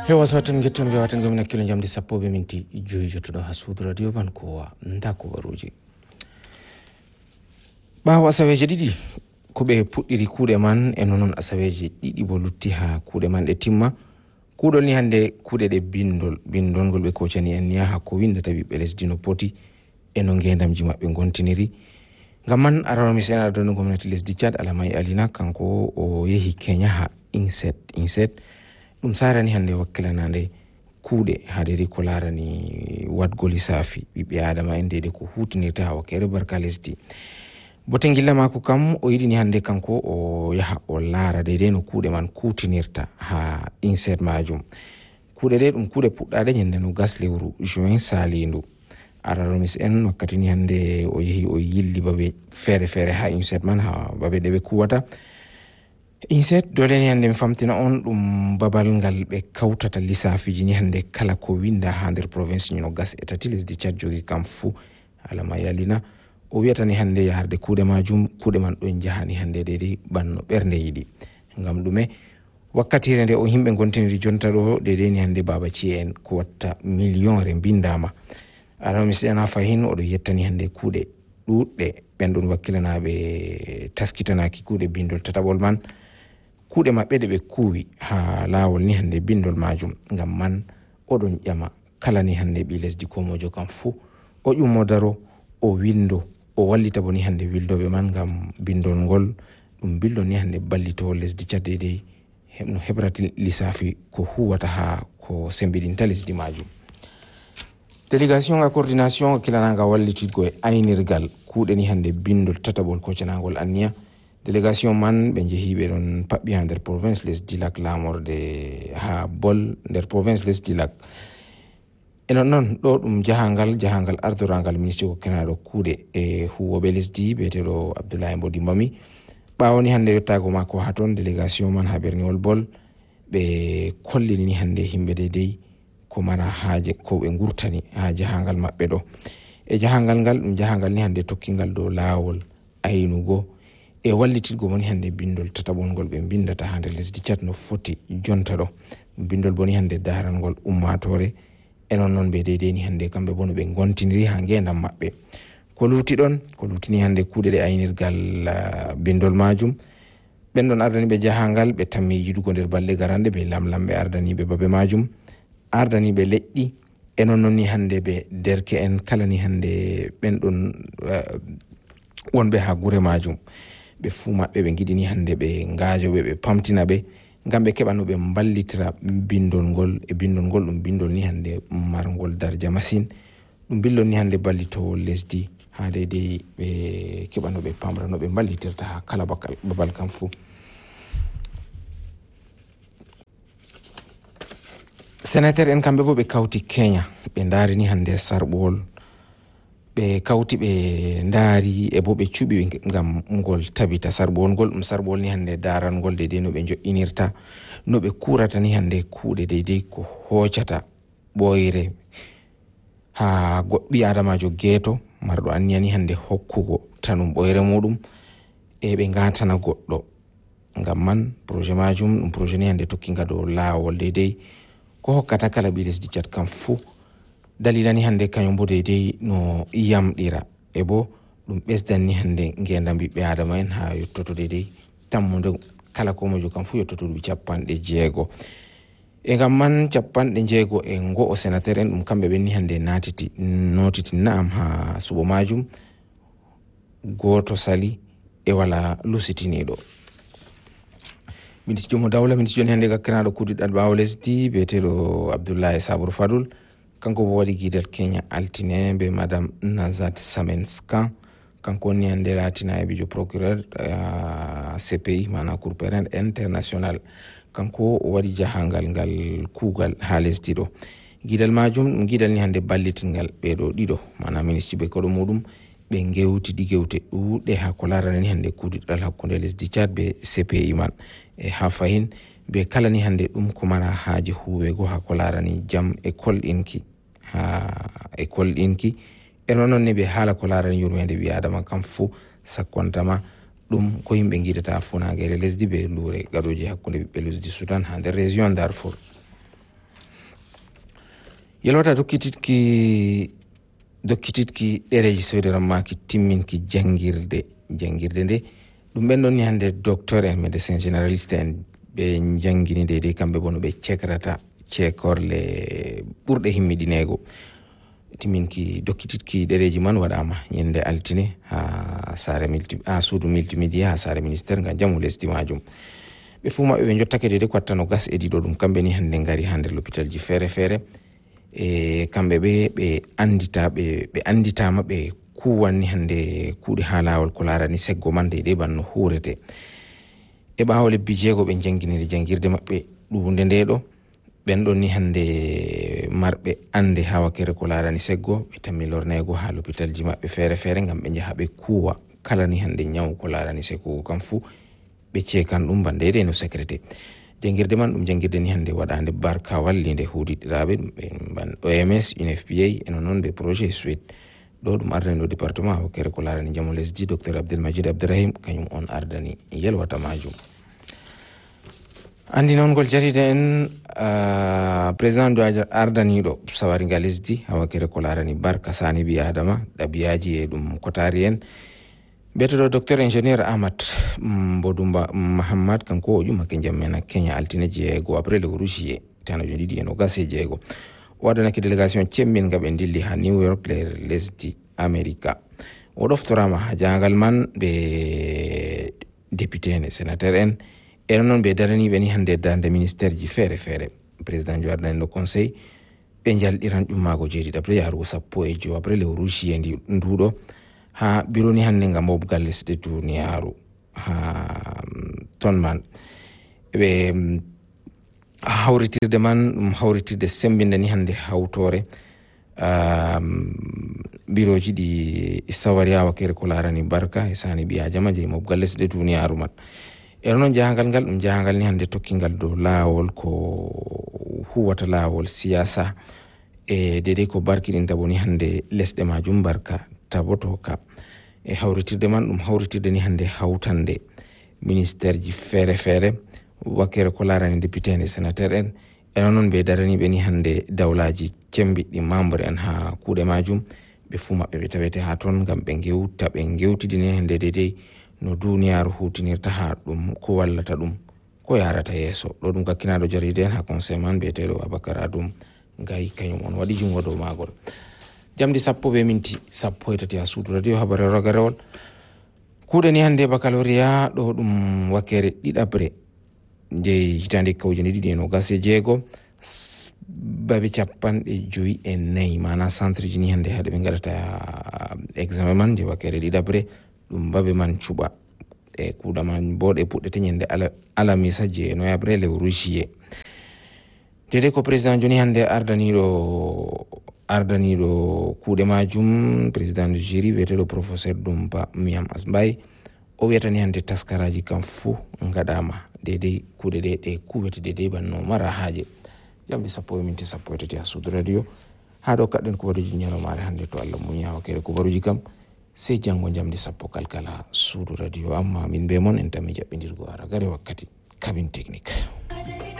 Hewa satan getton be watan gomna kilo jamdi sappobe minti joto ha suudu radio ban ko ndako baruji bawo asaweje didi kube puddiri kuude man e nonon asaweje didi bo lutti ha kuude man de timma kuudol ni hande kuude de bindol gol be kocani en ya ha ko windata be lesdi no poti e no ngendamji mabbe gontiniri ngam man arawa mi sena do no gomnati lesdi Chad Alamai Alina kanko o yehi Kenya ha inset dum sarani hande wakkilanande kuude haderi ko larani wadgol lissafi bibbe adama en de ko hutinirta wakere barka lesdi botengilla mako kam o yidini hande kanko o yaha o lara de no kuude man kutinirta ha inset majum kuude de dum kuude puddade nyende no gas lewru juin salindu araromis en wakkati ni hande o yehi o yilli babe fere ha inset man ha babe de be kuwata inset dole ni hande mi famtina on dum babal ngal be kawtata lissafi ni hande kala ko winda ha der province no gas etati lesdi Chad jogi kam fu Alamai Alina o wiata ni hande yarde kuude majum kuude man don jahani hande de banno bernde yidi ngam dume wakkati rende o himbe gontiniri jonta do de ni hande babaci en ko watta million re bindama ara mi sena fahin o do yettani hande kuude dudde ben don wakkilana be taskitanaki kuude bindol tatabol man kuude mabbe de be kuwi ha lawol ni hande bindol majum ngam man o don jama kala ni hande bi lesdi ko mojo kam fu o yumodaro o windo o wallita boni hande wildobe man ngam bindol ngol dum bildo ni hande ballito lesdi Chad de no hebrati lissafi ko huwata ha ko sembidinta lesdi majum délégation à coordination kilananga wallitidgo e aynirgal kuude ni hande bindol tatabol ko cenangol anniya délégation man be jehibe don pabbi ha der province lesdi Lac lamorde ha bol der province lesdi Lac enon non do dum jahangal ardorangal ministre ko kenado kuude e huwobe lesdi betedo Abdoulaye Mbodi Mami bawoni hande wettago makko ha ton délégation man ha berniwol bol be kollini hande himbe de ko mara haaje ko be ngurtani ha jahangal mabbe do e jahangal ngal dum jahangal ni hande tokkingal do lawol aynugo e wallitirgo moni hande bindol tatabol gol be bindata hande lesdi Chad no foti jonta do bindol boni hande darangol ummatore enon non be de ni hande kambe bono be gontiniri ha ngendam mabbe ko lutini hande kuude de aynirgal bindol majum ben don ardani be jahangal be tammi yidugo der balle garande be lamlambe ardani be babe majum ardani be leddi enon non ni hande be derke en kala ni hande ben don wonbe ha gure majum be fu mabbe be gidini hande be ngaajo be pamtina be ngam be keba no be ballitira bindol ngol e bindol ngol dum bindol ni hande marngol darja masin dum bindol ni hande ballito lesdi ha de be keba no be pamra no be ballitirta ha kala babal kam fu sénateur en kambe bo be kawti Kenya be ndari ni hande sarbol be kawti be ndari e bo be cubi ngam ngol tabita sarbol ngol sarbol ni hande daran ngol de no be jo inirta no be kurata ni hande kuude de ko hoccata boyre ha gobbi adamajo geto mardo anniyani hande hokkugo tanum boyre mudum e be ngatana goddo ngam man projet majum dum projet ni hande tokkinga do lawol de ko hokkata kala bi lesdi Chad kam fu dalilani hande kanyum bo de no yamdira e bo dum besdan ni hande ngendam bibbe adama en ha yottoto de tammude kala ko mojo kam fu yottoto bi cappande jeego e ngam man cappande jeego e ngo o sénateur en dum kambe be ni hande notiti naam ha subo majum goto sali e wala lusitinido ministre jomo dawla ministre joni hande gakkanado kudidal bawo lesdi betedo Abdoulaye Sabur Fadul kanko bo wadi gidal Kenya altine be madame Nazat Samenska kanko ni hande latina e bijo procureur CPI mana Cour pénale international kanko wadi jahangal ngal kugal ha lesdi do gidal majum gidal ni hande ballitingal be do dido mana ministre be ko do mudum be gewti duude ha ko larani hande kudidal hakkunde lesdi Chad be CPI man e ha fahin be kala ni hande dum ko mara haaje huwego ha ko larani jam e koldinki non ne be hala ko larani yurmede bi adama kam fu sakkontama dum ko yimbe ngidata funagere lesdi be lure gadoji hakkunde be lesdi Sudan ha der region Darfur yelwata dokkititki ɗereji soyderanmaki timminki jangirde nde ɗum ɓen ɗon ni hannde docteur en médecin généraliste en ɓe jangini deydey kamɓe bo no ɓe cekrata cekorle ɓurɗe himmiɗinego. timminki dokkititki ɗereji man waɗama ñande altine ha suudu multimédia ha saare ministére ngam jamu lesdi majum. ɓe fuu maɓɓe ɓe jottake deydey ko wattano gas e ɗiɗo ɗum kamɓe ni hannde ngari ha nder l'hôpital ji feere feere e kamɓe ɓe anditama ɓe kuwanni hannde kuuɗe ha lawol ko larani seggo man deydey banno hurete. e ɓawo lebbi 6 ɓe janginiri jangirde maɓɓe ɗuunde ndeɗo ɓen ɗon ni hannde marɓe ande ha wakkere ko larani seggo ɓe tammi lornego ha l'hôpital ji maɓɓe feere feere ngam ɓe jaha ɓe kuwa kala ni hannde ñawu ko larani seggugo kam fuu ɓe ceekan ɗum bandede no sécurité. jangirde man ɗum jangirde ni hannde waɗande barka wallinde huuɗiɗiraɓe ɗum OMS UNFPA eno noon ɓe projet suite ɗo ɗum ardani ɗo département wakkere ko larani jamu lesdi docteur Abdelmajid Abdourahim kañum on ardani yelwata majum. andi noon ngol jarida en président do ardaniɗo sawariga lesdi ha wakkere ko larani barka sani bi adama ɗabiyaji e ɗum kotari en beteɗo docteur ingénieur Ahmad Mbodumba Mahammad kanko o ƴummake jammena Kenya altine 6 après le rujier tanojo ɗiɗi en 6 o waɗanake délégation cemminga ɓe dilli ha New York lesdi America. o ɗoftorama ha jangal man ɓe député en e sénateur en eno noon ɓe daraniɓe ni hannde darde ministére ji feere feere. président jo ardaniɗo conseil ɓe jalɗiran ƴummago 7 après yarugo 15 après le rujier nduɗo ha biro ni hannde ngam mobgal lesɗe duniyaru ha ton man ɓe hawritirde man ɗum hawritirde sembinde ni hannde hawtore biroji ɗi sawari ha wakkere ko larani barka e sani ɓiyajama je mobgal lesɗe duniyaru man. eno noon jahangal ngal ɗum jahangal ni hannde tokkingal dow laawol ko huwata laawol siyasa e deydey ko barkiɗinta bo ni hannde lesɗe majum barka tabotoka e hawritirde man ɗum hawritirde ni hannde hawtande ministére ji feere feere wakkere ko larani député en e sénateur en eno noon ɓe daraniɓe ni hannde dawlaji cembiɗɗi membre en ha kuuɗe majum ɓe fuu maɓɓe ɓe tawete ha toon ngam ɓe gewtidini hannde deydey no duniyaru hutinirta ha ɗum ko wallata ɗum ko yarata yeeso. ɗo ɗum gakkinaɗo jaride en ha conseil man biyeteɗo Abacar Adoum Gaye kañum on waɗi jungo dow magol. jamdi 10:10 ha suudu radio habare rogarewol kuuɗe ni hannde baccalauréat ɗo ɗum wakkere ɗiɗabre nde hitande 2026 babe 54 mana centre ji ni hannde haɗe ɓe gaɗata examen man je wakkere ɗiɗabre ɗum babe man cuɓa e kuuɗa man bo ɗe puɗɗete ñande alamisa je noyabre lewru juillet. dede ko président joni hannde ardaniɗo kuuɗe majum président de jury wiyeteɗo professeur Dumba Miyam Asmbaye o wiyatani hannde taskaraji kam fuu gaɗama dedei kuuɗe ɗe kuwete dedei banno mara haaje. jamdi 10:10 ha suudu radio ha ɗo kaɗɗen kubaruji ñalawmare hannde to Allah muñi ha wakkere kubaruji kam sey janngo jamdi 10 kalkala suudu radio amma min be mon en tami jaɓɓidirgo ara gare wakkati cabine technique.